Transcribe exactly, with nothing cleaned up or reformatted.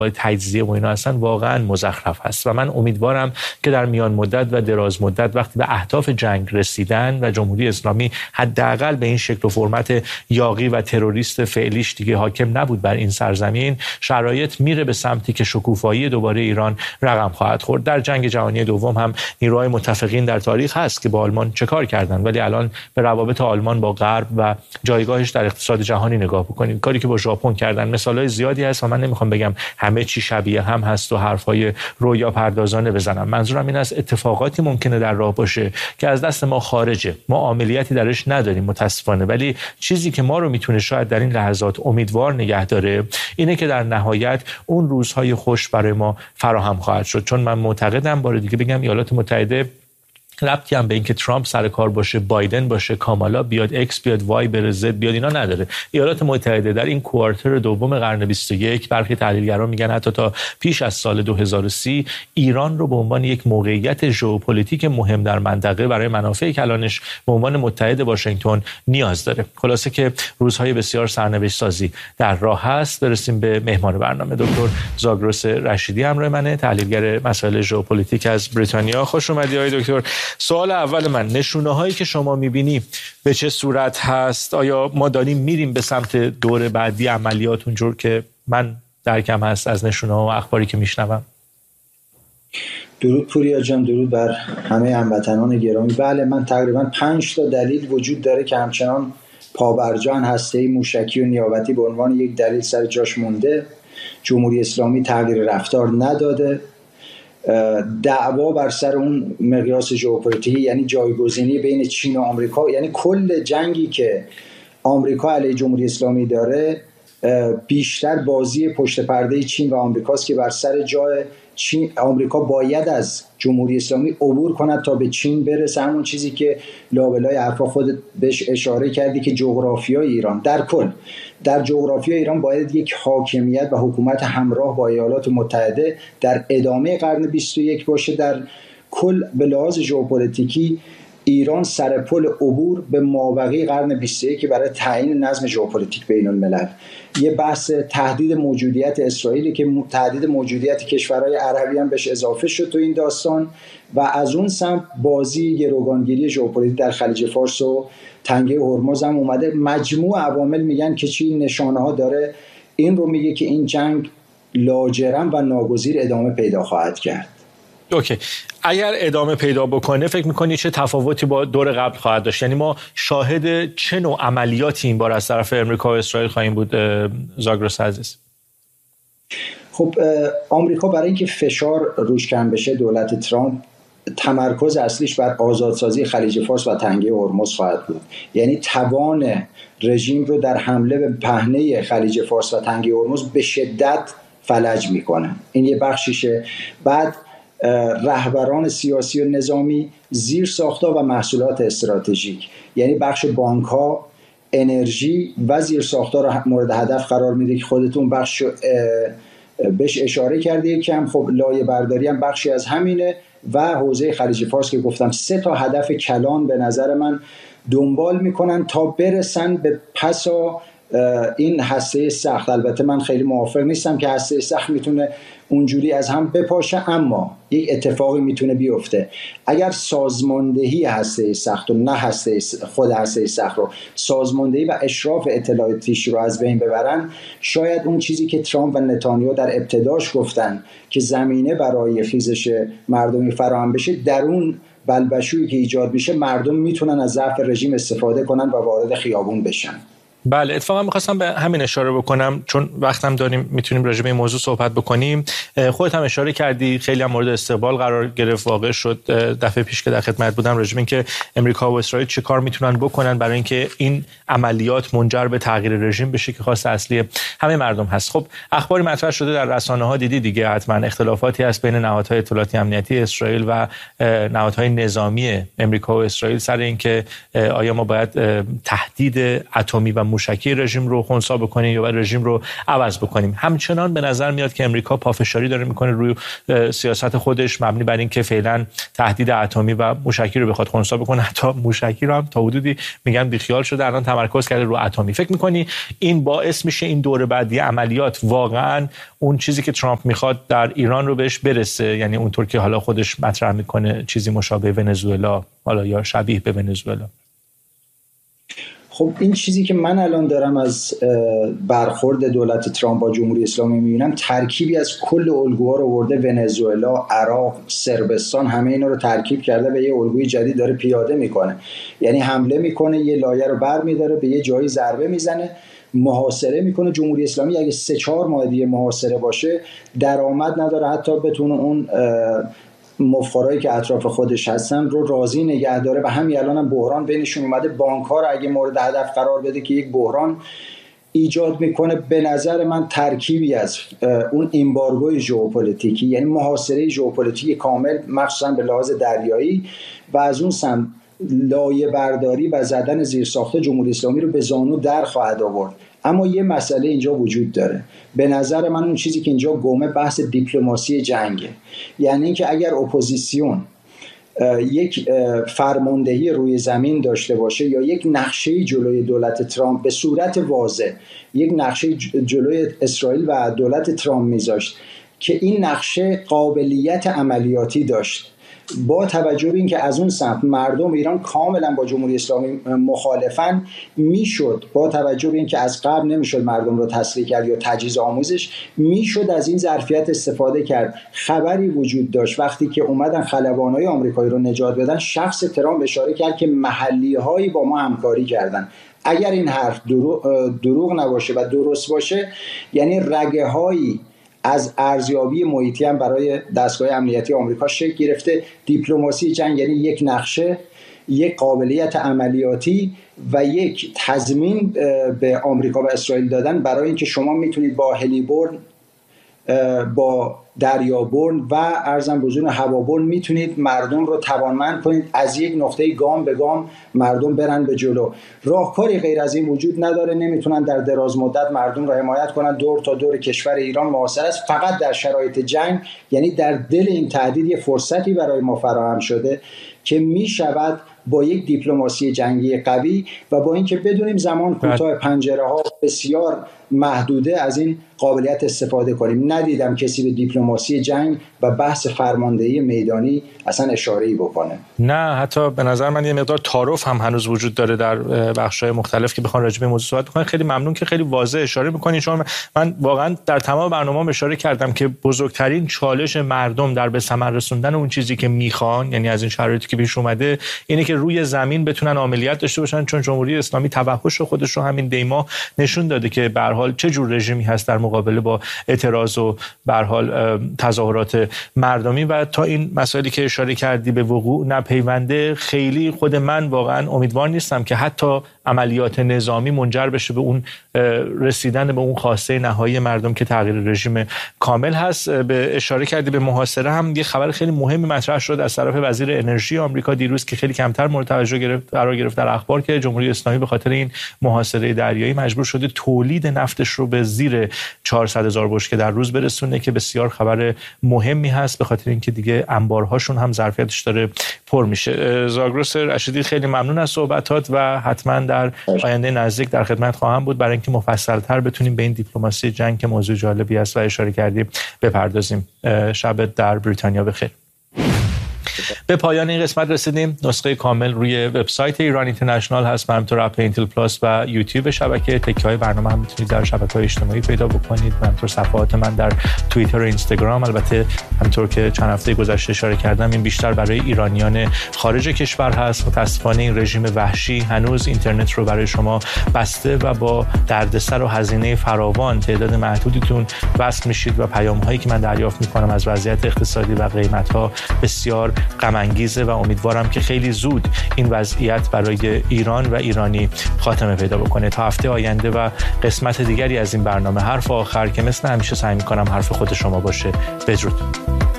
تجزیه و اینا هستن واقعا مزخرف هست و من امیدوارم که در میان مدت و دراز مدت وقتی به اهداف جنگ رسیدن و جمهوری اسلامی حداقل به این شکل و فرمت یاغی و تروریست فعلیش دیگه حاکم نبود بر این سرزمین، شرایط میره به سمتی که شکوفایی دوباره ایران رقم خواهد خورد. در جنگ جهانی دوم هم نیروهای متفقین در تاریخ هست که با آلمان چه کار کردن، ولی الان به روابط آلمان با غرب و جایگاهش در اقتصاد جهانی نگاه بکنید. کاری که با ژاپن کردن مثالای زیادی هست و من نمیخوام بگم همه چی شبیه هم هست و حرفای رویا پردازانه بزنم. منظورم این است اتفاقاتی ممکنه در راه باشه که از دست ما خارجه، ما عملیاتی درش نداریم متاسفانه، ولی چیزی که ما رو میتونه شاید در این لحظات امیدوار نگه داره اینه که در نهایت اون روزهای خوش برای ما فراهم خواهد شد. چون من معتقدم، بار دیگه بگم، ایالات متحده ربطی هم به اینکه ترامپ سر کار باشه، بایدن باشه، کامالا بیاد، ایکس بیاد، وای بره، زد بیاد، اینا نداره. ایالات متحده در این کوارتر دوم قرن بیست و یک، برخی تحلیلگران میگن حتی تا پیش از سال دو هزار و سی، ایران رو به عنوان یک موقعیت ژئوپلیتیک مهم در منطقه برای منافع کلانش به عنوان متحد واشنگتن نیاز داره. خلاصه که روزهای بسیار سرنوشت سازی در راه هست. برسیم به مهمان برنامه. دکتر زاگرس رشیدی همراه منه، تحلیلگر مسائل ژئوپلیتیک از بریتانیا. خوش اومدی آقای دکتر. سوال اول من، نشونه هایی که شما میبینی به چه صورت هست؟ آیا ما داریم میریم به سمت دور بعدی عملیات اونجور که من درکم هست از نشونه ها و اخباری که میشنوم؟ درود پوریا جان، درود بر همه هموطنان گرامی. بله، من تقریبا پنج تا دلیل وجود داره که همچنان پابرجان هسته‌ای، موشکی و نیابتی به عنوان یک دلیل سر جاش مونده. جمهوری اسلامی تغییر رفتار نداده. دعوا بر سر اون مقیاس ژئوپلیتیکی، یعنی جایگزینی بین چین و آمریکا، یعنی کل جنگی که آمریکا علیه جمهوری اسلامی داره بیشتر بازی پشت پرده چین و آمریکاست که بر سر جای چین آمریکا باید از جمهوری اسلامی عبور کند تا به چین برسه. همون چیزی که لابلای حرفا خودت بهش اشاره کردی که جغرافیای ایران در کل در جغرافیای ایران باید یک حاکمیت و حکومت همراه با ایالات متحده در ادامه قرن بیست و یک باشه. در کل به لحاظ ژئوپلیتیکی ایران سر پل عبور به مابقی قرن بیست و یک برای تعیین نظم ژئوپلیتیک بین الملل. یه بحث تهدید موجودیت اسرائیل که تهدید موجودیت کشورهای عربی هم بهش اضافه شد تو این داستان، و از اون سمت بازی گروگانگیری ژئوپلیتیک در خلیج فارس و تنگه هرمز هم اومده. مجموع عوامل میگن که چی نشانه ها داره، این رو میگه که این جنگ لاجرم و ناگزیر ادامه پیدا خواهد کرد. اوکی، اگر ادامه پیدا بکنه فکر میکنی چه تفاوتی با دور قبل خواهد داشت؟ یعنی ما شاهد چه نوع عملیاتی این بار از طرف امریکا و اسرائیل خواهیم بود زاگرس عزیز؟ خب آمریکا برای اینکه فشار روش کم بشه، دولت ترامپ تمرکز اصلیش بر آزادسازی خلیج فارس و تنگه هرمز خواهد بود. یعنی توان رژیم رو در حمله به پهنه خلیج فارس و تنگه هرمز به شدت فلج میکنه. این یه بخشیشه. بعد رهبران سیاسی و نظامی، زیر ساختها و محصولات استراتژیک، یعنی بخش بانک ها، انرژی و زیر ساختها رو مورد هدف قرار میده که خودتون بخش بهش اشاره کرده. یکم خب لایه برداری هم بخشی از همینه، و حوزه خلیج فارس که گفتم سه تا هدف کلان به نظر من دنبال میکنن تا برسن به پسا این هسته سخت. البته من خیلی موافق نیستم که هسته سخت میتونه اونجوری از هم بپاشه، اما یک اتفاقی میتونه بیفته. اگر سازماندهی هسته سخت و نه هسته خود هسته سخت رو، سازماندهی و اشراف اطلاعاتیش رو از بین ببرن، شاید اون چیزی که ترامپ و نتانیاهو در ابتداش گفتن که زمینه برای خیزش مردمی فراهم بشه، در اون بلبشویی که ایجاد میشه مردم میتونن از ضعف رژیم استفاده کنن و وارد خیابون بشن. بله، اتفاقا می‌خواستم به همین اشاره بکنم، چون وقتم داریم میتونیم راجع به این موضوع صحبت بکنیم. خودت هم اشاره کردی، خیلی هم مورد استقبال قرار گرفت. واقع شد دفعه پیش که در خدمت بودم راجع به اینکه امریکا و اسرائیل چه کار میتونن بکنن برای اینکه این عملیات منجر به تغییر رژیم بشه که خواست اصلی همه مردم هست. خب اخباری مطرح شده در رسانه‌ها، دیدی دیگه حتما، اختلافاتی هست بین نهادهای اطلاعاتی امنیتی اسرائیل و نهادهای نظامی امریکا و اسرائیل سر اینکه آیا ما باید تهدید اتمی و موشکی رژیم رو خنثی بکنیم یا رژیم رو عوض بکنیم. همچنان به نظر میاد که امریکا پافشاری داره میکنه روی سیاست خودش مبنی بر اینکه فعلا تهدید اتمی و موشکی رو بخواد خنثی بکنه. حتی موشکی رو هم تا حدودی میگن بیخیال شده، الان تمرکز کرده رو اتمی. فکر میکنی این باعث میشه این دوره بعدی عملیات واقعا اون چیزی که ترامپ میخواد در ایران رو بهش برسه؟ یعنی اونطور که حالا خودش مطرح میکنه چیزی مشابه ونزوئلا، حالا یا شبیه به ونزوئلا. خب این چیزی که من الان دارم از برخورد دولت ترامپ با جمهوری اسلامی میبینم ترکیبی از کل الگوها رو آورده. ونزوئلا، عراق، صربستان، همه اینا رو ترکیب کرده به یه الگوی جدید داره پیاده میکنه. یعنی حمله میکنه، یه لایه رو برمیداره، به یه جایی ضربه میزنه، محاصره میکنه. جمهوری اسلامی اگه سه چهار ماه دیگه محاصره باشه درآمد نداره حتی بتونه اون مفخرایی که اطراف خودش هستن رو راضی نگه داره. و همین الان هم بحران بینشون اومده. بانک‌ها رو اگه مورد هدف قرار بده که یک بحران ایجاد میکنه. به نظر من ترکیبی از اون امبارگوی ژئوپلیتیکی، یعنی محاصره ژئوپلیتیکی کامل مخصوصا به لحاظ دریایی، و از اون سمت لایه برداری و زدن زیرساخت جمهوری اسلامی رو به زانو در خواهد آورد. اما یه مسئله اینجا وجود داره. به نظر من اون چیزی که اینجا گمه بحث دیپلماسی جنگه. یعنی اینکه اگر اپوزیسیون یک فرماندهی روی زمین داشته باشه یا یک نقشه جلوی دولت ترامپ به صورت واضح یک نقشه جلوی اسرائیل و دولت ترامپ میذاشت که این نقشه قابلیت عملیاتی داشت، با توجه به اینکه از اون سمت مردم ایران کاملا با جمهوری اسلامی مخالفن، میشد با توجه به اینکه از قبل نمیشد مردم رو تسلیح کرد یا تجهیز آموزش، میشد از این ظرفیت استفاده کرد. خبری وجود داشت وقتی که اومدن خلبانای آمریکایی رو نجات بدن، شخص ترامپ اشاره کرد که محلی هایی با ما همکاری کردن. اگر این حرف دروغ, دروغ نباشه و درست باشه، یعنی رگه هایی از ارزیابی محیطی هم برای دستگاه امنیتی آمریکا شکل گرفته. دیپلماسی جنگ یعنی یک نقشه، یک قابلیت عملیاتی و یک تضمین به آمریکا و اسرائیل دادن برای اینکه شما میتونید با هلیبرن، با دریابرن و ارزم بزرگ هوابرن میتونید مردم رو توانمند کنید از یک نقطه گام به گام مردم برن به جلو. راهکاری غیر از این وجود نداره. نمیتونن در دراز مدت مردم رو حمایت کنن. دور تا دور کشور ایران محاصره است. فقط در شرایط جنگ، یعنی در دل این تهدید، یه فرصتی برای ما فراهم شده که میشود با یک دیپلماسی جنگی قوی و با اینکه بدونیم زمان کوتاه، پنجره ها بسیار محدوده، از این قابلیت استفاده کنیم. ندیدم کسی به دیپلماسی جنگ و بحث فرماندهی میدانی اصلا اشاره‌ای بکنه. نه، حتی به نظر من یه مقدار تعارف هم هنوز وجود داره در بخش‌های مختلف که بخوان راجع به موضوع صحبت کنن. خیلی ممنون که خیلی واضح اشاره می‌کنید. چون من واقعا در تمام برنامه‌ام اشاره کردم که بزرگترین چالش مردم در به ثمر رسوندن اون چیزی که می‌خوان، یعنی از این شرایطی که پیش اومده، اینه که روی زمین بتونن عملیات داشته باشن. چون جمهوری اسلامی توحش خودش رو همین دیما نشون داده که به هر حال چه جور رژیمی هست در مقابله با اعتراض و به هر حال تظاهرات مردمی. و تا این مسائلی که اشاره کردی به وقوع نپیونده، خیلی خود من واقعا امیدوار نیستم که حتی عملیات نظامی منجر بشه به اون رسیدن به اون خواسته نهایی مردم که تغییر رژیم کامل هست. به اشاره کردی به محاصره، هم یه خبر خیلی مهمی مطرح شد از طرف وزیر انرژی آمریکا دیروز که خیلی کمتر مورد توجه گرفت قرار گرفت در اخبار، که جمهوری اسلامی به خاطر این محاصره دریایی مجبور شده تولید نفتش رو به زیر چهارصد هزار بشکه در روز برسونه، که بسیار خبر مهمی هست به خاطر اینکه دیگه انبارهاشون هم ظرفیتش داره پر میشه. زاگرس رشیدی، خیلی ممنون از صحبتات و حتما در آینده نزدیک در خدمت خواهم بود برای اینکه مفصل‌تر بتونیم به این دیپلماسی جنگ که موضوع جالبی است و اشاره کردیم بپردازیم. شبت در بریتانیا بخیر. به پایان این قسمت رسیدیم. نسخه کامل روی وبسایت ایران اینترنشنال هست، همینطور اپ اینتل پلاس و یوتیوب شبکه. تکه‌های برنامه هم میتونید در شبکه‌های اجتماعی پیدا بکنید، همینطور صفحات من در توییتر و اینستاگرام. البته همینطور که چند هفته گذشته اشاره کردم، این بیشتر برای ایرانیان خارج کشور هست. متأسفانه این رژیم وحشی هنوز اینترنت رو برای شما بسته و با دردسر و هزینه فراوان تعداد محدودیتون وصل میشید و پیام‌هایی که من دریافت می‌کنم از وضعیت اقتصادی و قیمت‌ها بسیار غم انگیزه و امیدوارم که خیلی زود این وضعیت برای ایران و ایرانی خاتمه پیدا بکنه. تا هفته آینده و قسمت دیگری از این برنامه حرف آخر که مثل همیشه سعی می‌کنم حرف خود شما باشه. بدرود.